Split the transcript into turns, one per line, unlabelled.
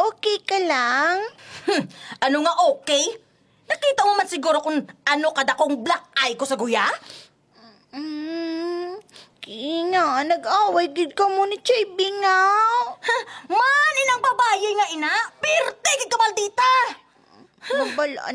okay ka lang?
Ano nga okay? Nakita mo man siguro kung ano kadakong black eye ko sa guya?
Kina, nag-away gid ka mo ni Chay Bingaw.
Man, inang babaye nga ina! Pirte, gid ka maldita!
Mabalaan